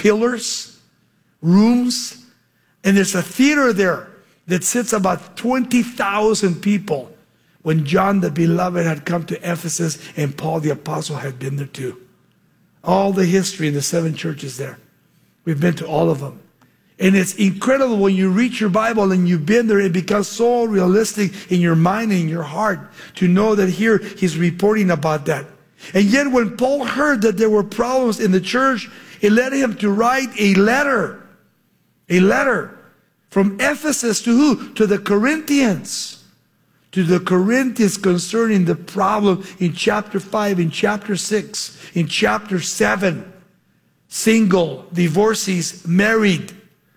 pillars, rooms, and there's a theater there that sits about 20,000 people when John the Beloved had come to Ephesus and Paul the Apostle had been there too. All the history in the 7 churches there. We've been to all of them. And it's incredible when you read your Bible and you've been there, it becomes so realistic in your mind and in your heart to know that here he's reporting about that. And yet when Paul heard that there were problems in the church, it led him to write a letter from Ephesus to who? To the Corinthians. To the Corinthians concerning the problem in chapter 5, in chapter 6, in chapter 7. Single, divorcees, married.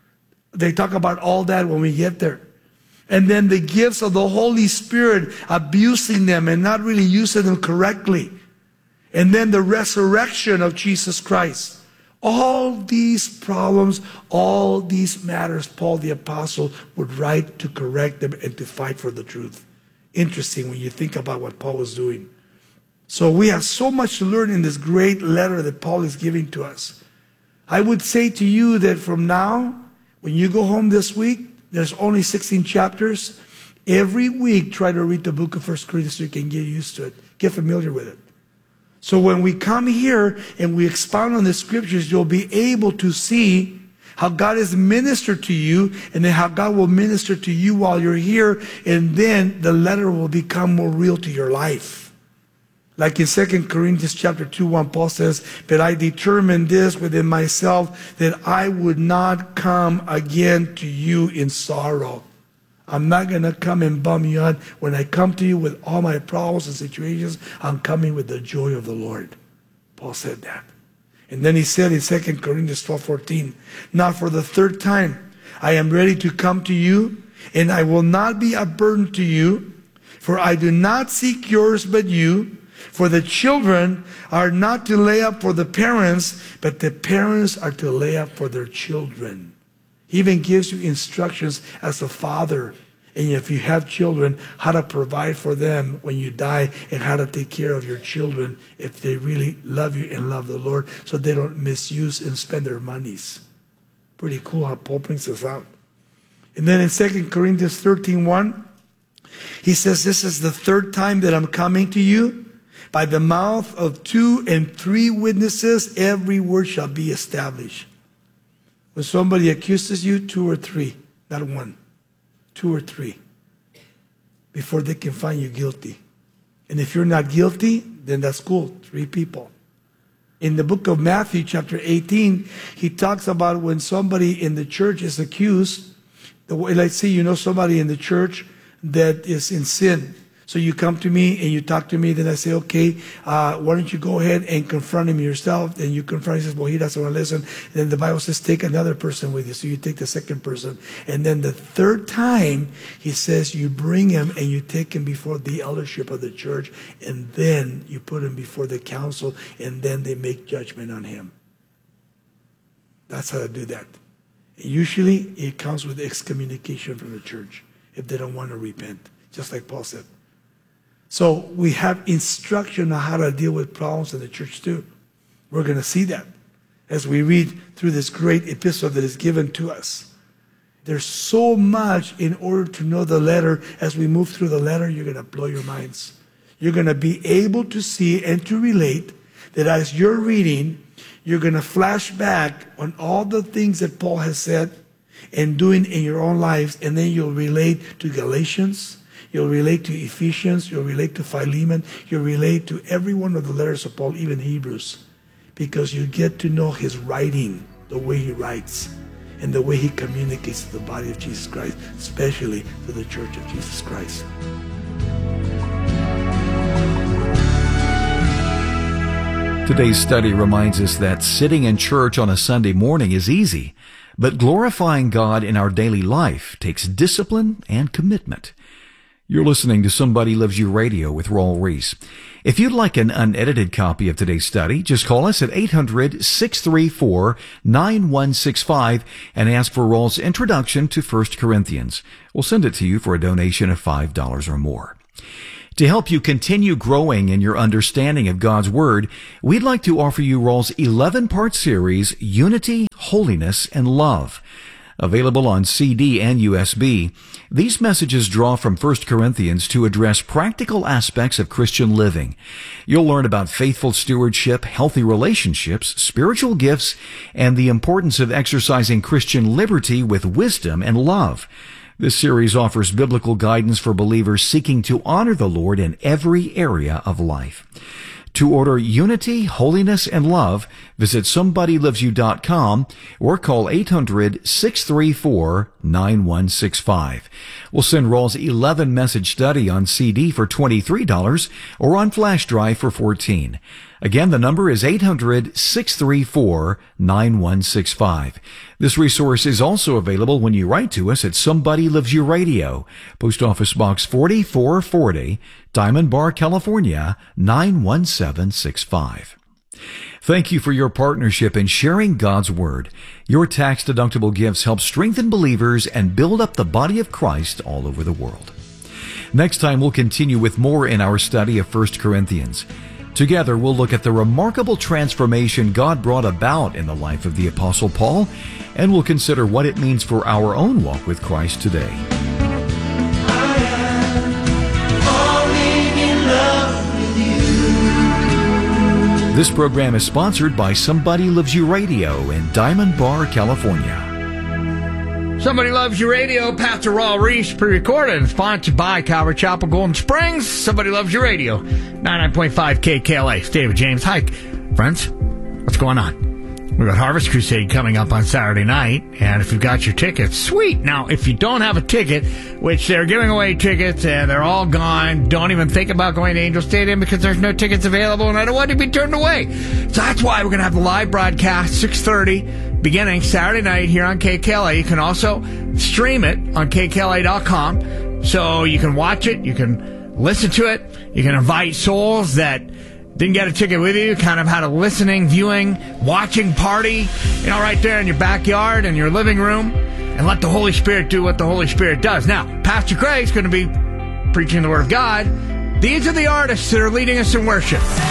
They talk about all that when we get there. And then the gifts of the Holy Spirit, abusing them and not really using them correctly. And then the resurrection of Jesus Christ. All these problems, all these matters, Paul the Apostle would write to correct them and to fight for the truth. Interesting when you think about what Paul was doing. So we have so much to learn in this great letter that Paul is giving to us. I would say to you that from now, when you go home this week, there's only 16 chapters. Every week, try to read the book of 1 Corinthians so you can get used to it. Get familiar with it. So when we come here and we expound on the scriptures, you'll be able to see how God has ministered to you, and then how God will minister to you while you're here, and then the letter will become more real to your life. Like in 2 Corinthians chapter 2:1, Paul says, "But I determined this within myself, that I would not come again to you in sorrow." I'm not going to come and bum you out. When I come to you with all my problems and situations, I'm coming with the joy of the Lord. Paul said that. And then he said in 2 Corinthians 12:14, "Now for the 3rd time, I am ready to come to you, and I will not be a burden to you, for I do not seek yours but you. For the children are not to lay up for the parents, but the parents are to lay up for their children." He even gives you instructions as a father, and if you have children, how to provide for them when you die, and how to take care of your children if they really love you and love the Lord, so they don't misuse and spend their monies. Pretty cool how Paul brings this out. And then in 2 Corinthians 13:1, he says, "This is the 3rd time that I'm coming to you. By the mouth of 2 and 3 witnesses, every word shall be established." When somebody accuses you, 2 or 3, not 1. 2 or 3. Before they can find you guilty. And if you're not guilty, then that's cool. 3 people. In the book of Matthew, chapter 18, he talks about when somebody in the church is accused. Let's say you know somebody in the church that is in sin. So you come to me and you talk to me, then I say, okay, why don't you go ahead and confront him yourself? And you confront him, he says, well, he doesn't want to listen. Then the Bible says, take another person with you. So you take the 2nd person. And then the 3rd time, he says, you bring him and you take him before the eldership of the church. And then you put him before the council, and then they make judgment on him. That's how to do that. And usually, it comes with excommunication from the church if they don't want to repent, just like Paul said. So we have instruction on how to deal with problems in the church too. We're going to see that as we read through this great epistle that is given to us. There's so much in order to know the letter. As we move through the letter, you're going to blow your minds. You're going to be able to see and to relate that as you're reading, you're going to flash back on all the things that Paul has said and doing in your own lives, and then you'll relate to Galatians. You'll relate to Ephesians, you'll relate to Philemon, you'll relate to every one of the letters of Paul, even Hebrews, because you get to know his writing, the way he writes, and the way he communicates to the body of Jesus Christ, especially to the church of Jesus Christ. Today's study reminds us that sitting in church on a Sunday morning is easy, but glorifying God in our daily life takes discipline and commitment. You're listening to Somebody Loves You Radio with Raul Ries. If you'd like an unedited copy of today's study, just call us at 800-634-9165 and ask for Raul's introduction to 1 Corinthians. We'll send it to you for a donation of $5 or more. To help you continue growing in your understanding of God's Word, we'd like to offer you Raul's 11-part series, Unity, Holiness, and Love. Available on CD and USB, these messages draw from 1 Corinthians to address practical aspects of Christian living. You'll learn about faithful stewardship, healthy relationships, spiritual gifts, and the importance of exercising Christian liberty with wisdom and love. This series offers biblical guidance for believers seeking to honor the Lord in every area of life. To order Unity, Holiness, and Love, visit SomebodyLovesYou.com or call 800-634-9165. We'll send Rawls' 11-message study on CD for $23 or on flash drive for $14. Again, the number is 800-634-9165. This resource is also available when you write to us at Somebody Loves You Radio, Post Office Box 4440, Diamond Bar, California, 91765. Thank you for your partnership in sharing God's Word. Your tax-deductible gifts help strengthen believers and build up the body of Christ all over the world. Next time, we'll continue with more in our study of 1 Corinthians. Together, we'll look at the remarkable transformation God brought about in the life of the Apostle Paul, and we'll consider what it means for our own walk with Christ today. This program is sponsored by Somebody Loves You Radio in Diamond Bar, California. Somebody Loves You Radio, Pastor Raul Reese, pre-recorded and sponsored by Calvary Chapel, Golden Springs. Somebody Loves You Radio, 99.5 KKLA. It's David James. Hi, friends. What's going on? We've got Harvest Crusade coming up on Saturday night, and if you've got your tickets, sweet. Now, if you don't have a ticket, which they're giving away tickets, and they're all gone, don't even think about going to Angel Stadium because there's no tickets available, and I don't want to be turned away. So that's why we're going to have the live broadcast, 6:30, beginning Saturday night here on KKLA. You can also stream it on KKLA.com, so you can watch it, you can listen to it, you can invite souls that didn't get a ticket with you, kind of had a listening, viewing, watching party, right there in your backyard and your living room, and let the Holy Spirit do what the Holy Spirit does. Now, Pastor Craig's going to be preaching the Word of God. These are the artists that are leading us in worship.